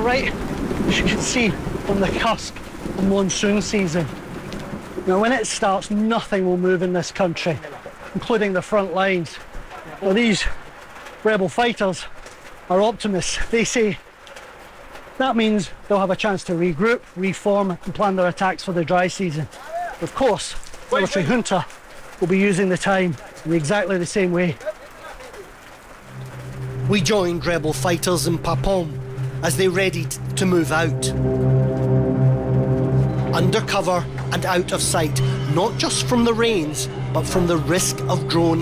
we're right, as you can see, on the cusp of monsoon season. Now when it starts, nothing will move in this country, including the front lines. Now these rebel fighters are optimists. They say that means they'll have a chance to regroup, reform and plan their attacks for the dry season. Of course, military junta will be using the time in exactly the same way. We joined rebel fighters in Papom as they readied to move out. Under cover and out of sight, not just from the rains, but from the risk of drone